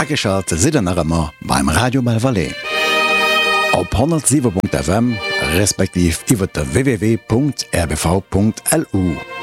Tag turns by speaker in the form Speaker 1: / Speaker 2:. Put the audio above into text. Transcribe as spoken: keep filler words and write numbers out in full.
Speaker 1: Ägeschalt Sidennerëmmer beim Radio Belvalais. Op hundertsieben Punkt F M respektiv iwwer der w w w Punkt r b v Punkt l u.